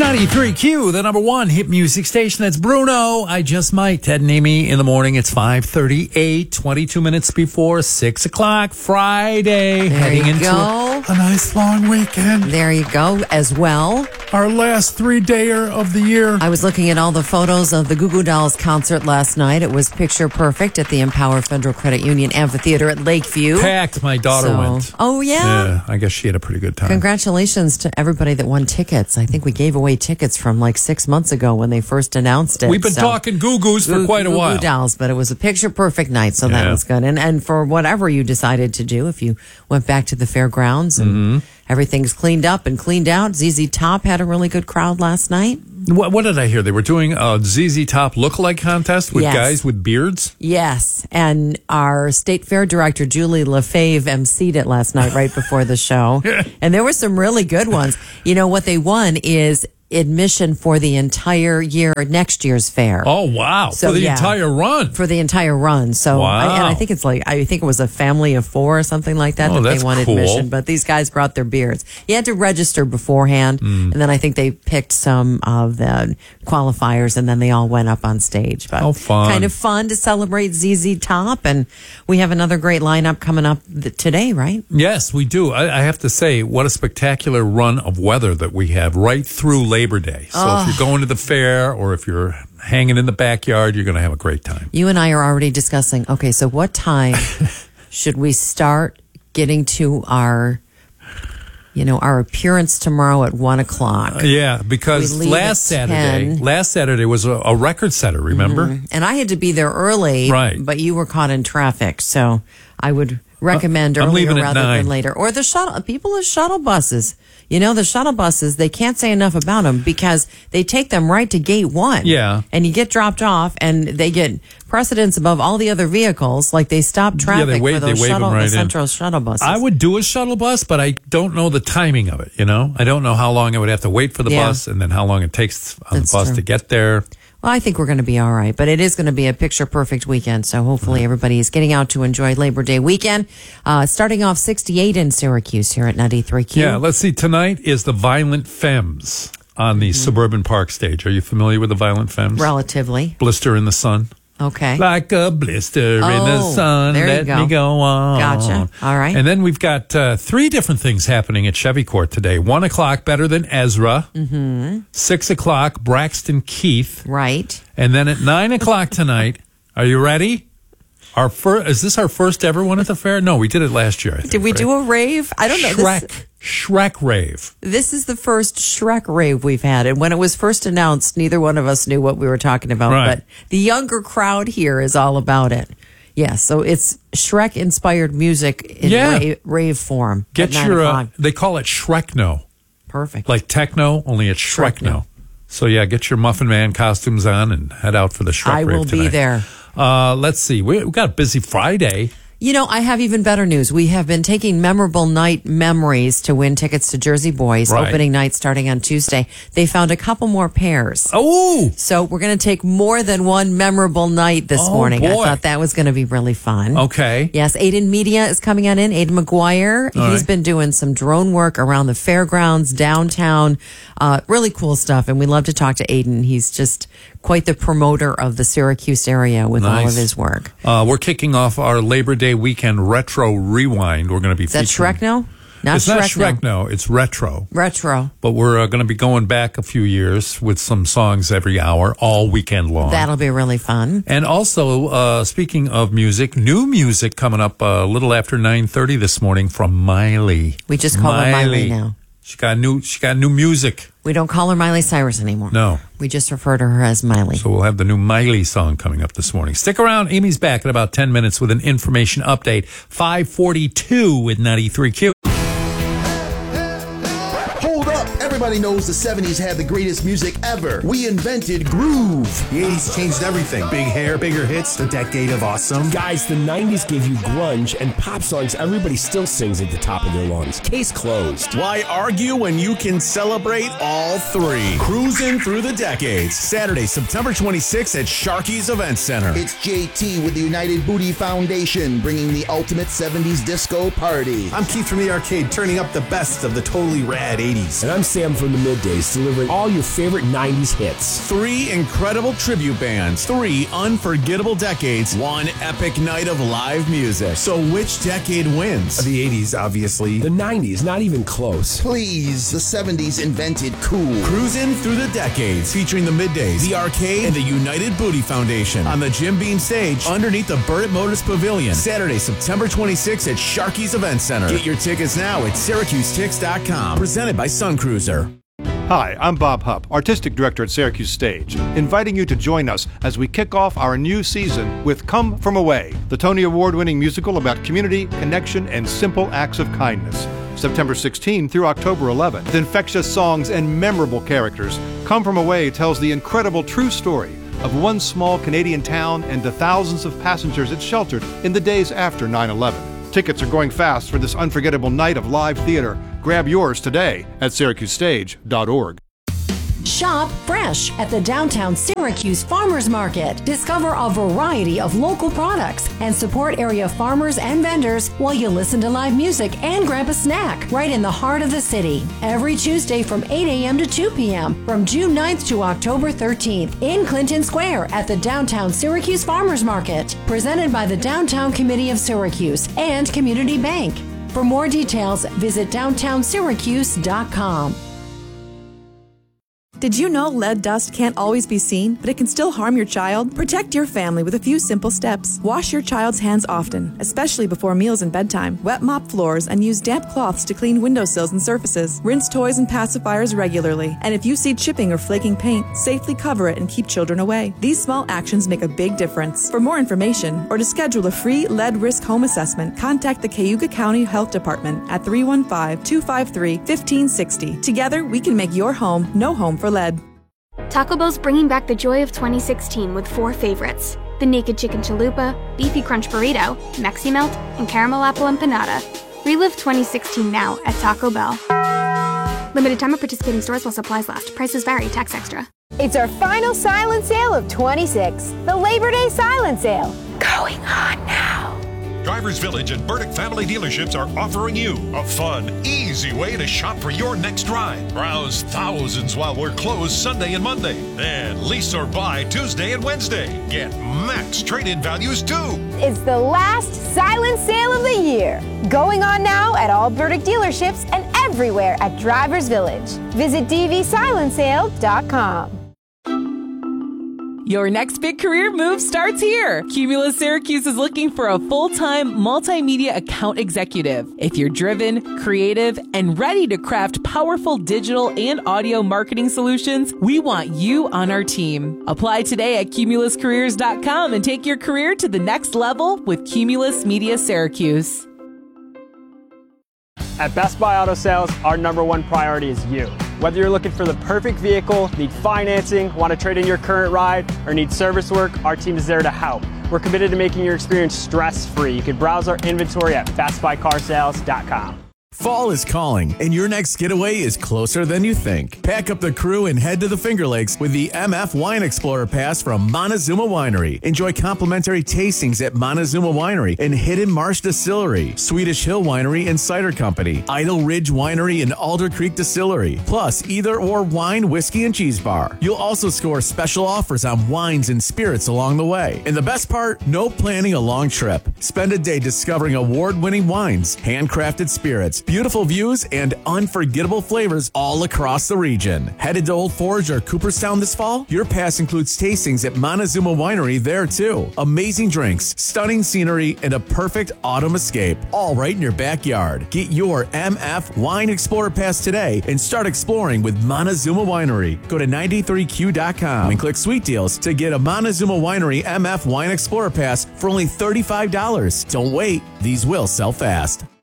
93Q, the number one hit music station. That's Bruno. I Just Might. Ted and Amy in the morning. It's 5:38, 22 minutes before 6 o'clock, Friday. Heading into a nice long weekend. There you go as well. Our last 3-dayer of the year. I was looking at all the photos of the Goo Goo Dolls concert last night. It was picture perfect at the Empower Federal Credit Union Amphitheater at Lakeview. Packed. My daughter went. Oh, yeah? Yeah, I guess she had a pretty good time. Congratulations to everybody that won tickets. I think we gave away tickets from like 6 months ago when they first announced it. We've been talking Goo Goos for quite a while. Goo Goo Dolls, but it was a picture perfect night, so that was good. And for whatever you decided to do, if you went back to the fairgrounds and everything's cleaned up and cleaned out, ZZ Top had a really good crowd last night. What did I hear? They were doing a ZZ Top lookalike contest with guys with beards? Yes, and our state fair director, Julie LaFave, emceed it last night right before the show. And there were some really good ones. You know, what they won is admission for the entire year, next year's fair. Oh, wow. So, for the entire run. For the entire run. So, I think it's like, I think it was a family of 4 or something like that that they won admission. But these guys brought their beards. You had to register beforehand. And then I think they picked some of the qualifiers and then they all went up on stage. But fun. Kind of fun to celebrate ZZ Top. And we have another great lineup coming up today, right? Yes, we do. I have to say, what a spectacular run of weather that we have right through Labor Day. So if you're going to the fair or if you're hanging in the backyard, you're going to have a great time. You and I are already discussing, okay, so what time should we start getting to our appearance tomorrow at 1 o'clock? Yeah, because last Saturday was a record setter, remember? And I had to be there early, right? But you were caught in traffic, so I would recommend earlier rather than later. Or the people with shuttle buses. You know, the shuttle buses, they can't say enough about them because they take them right to gate 1. Yeah. And you get dropped off and they get precedence above all the other vehicles. Like they stop traffic for those Central shuttle buses. I would do a shuttle bus, but I don't know the timing of it, you know? I don't know how long I would have to wait for the bus and then how long it takes on the bus to get there. Well, I think we're going to be all right, but it is going to be a picture-perfect weekend, so hopefully everybody is getting out to enjoy Labor Day weekend. Starting off 68 in Syracuse here at 93Q. Yeah, let's see. Tonight is the Violent Femmes on the Suburban Park stage. Are you familiar with the Violent Femmes? Relatively. Blister in the Sun. Okay. Like a blister in the sun, let me go on. Gotcha. All right. And then we've got 3 different things happening at Chevy Court today. 1 o'clock, Better Than Ezra. 6 o'clock, Braxton Keith. Right. And then at 9 o'clock tonight, are you ready? Is this our first ever one at the fair? No, we did it last year, I think. Did we do a rave? I don't know. Shrek rave. This is the first Shrek rave we've had. And when it was first announced, neither one of us knew what we were talking about. Right. But the younger crowd here is all about it. Yeah, so it's Shrek-inspired music in rave form. Get your, they call it Shrekno. Perfect. Like techno, only it's Shrekno. So yeah, get your Muffin Man costumes on and head out for the Shrek rave tonight. I will be there. Let's see. We've got a busy Friday. You know, I have even better news. We have been taking memorable night memories to win tickets to Jersey Boys, opening night starting on Tuesday. They found a couple more pairs. Oh! So we're going to take more than one memorable night this morning. Boy. I thought that was going to be really fun. Okay. Yes, Aiden Media is coming on in. Aiden McGuire. He's been doing some drone work around the fairgrounds, downtown. Really cool stuff. And we love to talk to Aiden. He's just quite the promoter of the Syracuse area with all of his work. We're kicking off our Labor Day weekend retro rewind. We're going to be featuring. Is that Shrek now? It's not Shrek, no. It's retro. Retro. But we're going to be going back a few years with some songs every hour, all weekend long. That'll be really fun. And also, speaking of music, new music coming up a little after 9:30 this morning from Miley. We just call her Miley now. She got new music. We don't call her Miley Cyrus anymore. No. We just refer to her as Miley. So we'll have the new Miley song coming up this morning. Stick around. Amy's back in about 10 minutes with an information update. 5:42 with 93Q. Hold up. Everybody knows the 70s had the greatest music ever. We invented groove. The 80s changed everything. Big hair, bigger hits, the decade of awesome. Guys, the 90s gave you grunge and pop songs everybody still sings at the top of their lungs. Case closed. Why argue when you can celebrate all 3? Cruising through the decades. Saturday, September 26th at Sharky's Event Center. It's JT with the United Booty Foundation, bringing the ultimate 70s disco party. I'm Keith from the Arcade, turning up the best of the totally rad 80s. And I'm Sam from the Middays delivering all your favorite 90s hits. 3 incredible tribute bands, 3 unforgettable decades, 1 epic night of live music. So which decade wins? The 80s, obviously. The 90s, not even close. Please, the 70s invented cool. Cruising through the decades, featuring the Middays, the Arcade, and the United Booty Foundation on the Jim Beam stage underneath the Burt Motors Pavilion. Saturday, September 26th at Sharky's Event Center. Get your tickets now at SyracuseTix.com. Presented by Sun Cruiser. Hi, I'm Bob Hupp, Artistic Director at Syracuse Stage, inviting you to join us as we kick off our new season with Come From Away, the Tony Award-winning musical about community, connection, and simple acts of kindness. September 16 through October 11. With infectious songs and memorable characters, Come From Away tells the incredible true story of one small Canadian town and the thousands of passengers it sheltered in the days after 9/11. Tickets are going fast for this unforgettable night of live theater. Grab yours today at SyracuseStage.org. Shop fresh at the downtown Syracuse Farmers Market. Discover a variety of local products and support area farmers and vendors while you listen to live music and grab a snack right in the heart of the city. Every Tuesday from 8 a.m. to 2 p.m. from June 9th to October 13th in Clinton Square at the downtown Syracuse Farmers Market. Presented by the Downtown Committee of Syracuse and Community Bank. For more details, visit downtownsyracuse.com. Did you know lead dust can't always be seen, but it can still harm your child? Protect your family with a few simple steps. Wash your child's hands often, especially before meals and bedtime. Wet mop floors and use damp cloths to clean windowsills and surfaces. Rinse toys and pacifiers regularly. And if you see chipping or flaking paint, safely cover it and keep children away. These small actions make a big difference. For more information or to schedule a free lead risk home assessment, contact the Cayuga County Health Department at 315-253-1560. Together, we can make your home no home for lead. Taco Bell's bringing back the joy of 2016 with 4 favorites: the Naked Chicken Chalupa, Beefy Crunch Burrito, Mexi Melt, and Caramel Apple Empanada. Relive 2016 now at Taco Bell. Limited time at participating stores while supplies last. Prices vary. Tax extra. It's our final silent sale of 26, the Labor Day silent sale. Going on now. Drivers Village and Burdick Family Dealerships are offering you a fun, easy way to shop for your next ride. Browse thousands while we're closed Sunday and Monday. Then lease or buy Tuesday and Wednesday. Get max trade-in values too. It's the last silent sale of the year. Going on now at all Burdick dealerships and everywhere at Drivers Village. Visit dvsilentsale.com. Your next big career move starts here. Cumulus Syracuse is looking for a full-time multimedia account executive. If you're driven, creative, and ready to craft powerful digital and audio marketing solutions, we want you on our team. Apply today at cumuluscareers.com and take your career to the next level with Cumulus Media Syracuse. At Best Buy Auto Sales, our #1 priority is you. Whether you're looking for the perfect vehicle, need financing, want to trade in your current ride, or need service work, our team is there to help. We're committed to making your experience stress-free. You can browse our inventory at bestbuycarsales.com. Fall is calling, and your next getaway is closer than you think. Pack up the crew and head to the Finger Lakes with the MF Wine Explorer Pass from Montezuma Winery. Enjoy complimentary tastings at Montezuma Winery and Hidden Marsh Distillery, Swedish Hill Winery and Cider Company, Idle Ridge Winery and Alder Creek Distillery, plus either or wine, whiskey, and cheese bar. You'll also score special offers on wines and spirits along the way. And the best part, no planning a long trip. Spend a day discovering award-winning wines, handcrafted spirits, beautiful views, and unforgettable flavors all across the region. Headed to Old Forge or Cooperstown this fall? Your pass includes tastings at Montezuma Winery there too. Amazing drinks, stunning scenery, and a perfect autumn escape, all right in your backyard. Get your MF Wine Explorer Pass today and start exploring with Montezuma Winery. Go to 93q.com and click Sweet Deals to get a Montezuma Winery MF Wine Explorer Pass for only $35. Don't wait, these will sell fast.